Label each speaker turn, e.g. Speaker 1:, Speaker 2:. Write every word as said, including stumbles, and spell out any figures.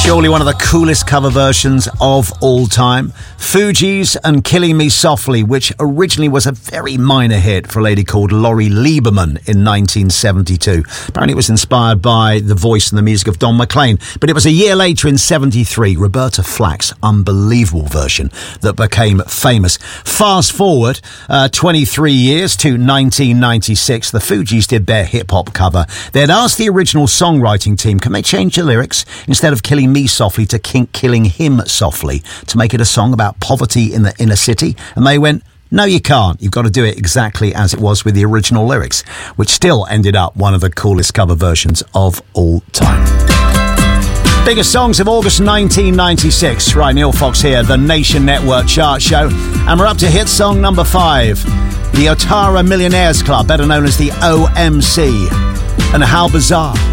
Speaker 1: Surely one of the coolest cover versions of all time. Fugees and Killing Me Softly, which originally was a very minor hit for a lady called Laurie Lieberman in nineteen seventy-two. Apparently it was inspired by the voice and the music of Don McLean. But it was a year later in seventy-three, Roberta Flack's unbelievable version that became famous. Fast forward uh, twenty-three years to nineteen ninety-six, the Fugees did their hip-hop cover. They'd asked the original songwriting team, can they change the lyrics? Instead of Killing Me Softly to Kink Killing Him Softly, to make it a song about poverty in the inner city. And they went, no, you can't. You've got to do it exactly as it was with the original lyrics, which still ended up one of the coolest cover versions of all time. Biggest songs of August nineteen ninety-six. Right, Neil Fox here, the Nation Network Chart Show. And we're up to hit song number five. The Otara Millionaires Club, better known as the O M C. And How Bizarre.